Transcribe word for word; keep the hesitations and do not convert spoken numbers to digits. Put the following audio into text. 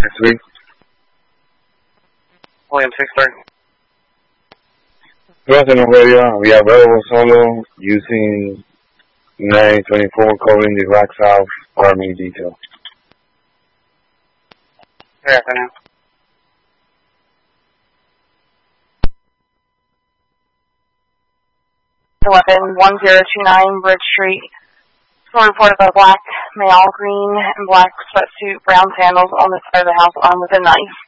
three. William six thirty. Próximo radio, Villarreal Solo, using nine twenty-four, covering the Black South Army detail. Good afternoon. Weapon one zero two nine Bridge Street. Someone reported a black male, green and black sweatsuit, brown sandals on the side of the house armed with a knife.